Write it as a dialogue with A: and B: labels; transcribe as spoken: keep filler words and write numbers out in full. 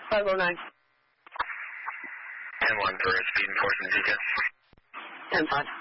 A: five oh nine.
B: ten one for speed enforcement detail.
A: ten five.